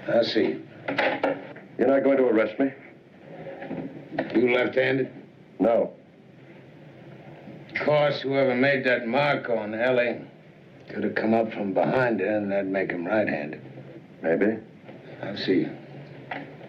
I see. You're not going to arrest me? You left-handed? No. Of course, whoever made that mark on Ellie could have come up from behind her, and that'd make him right-handed. Maybe. I see.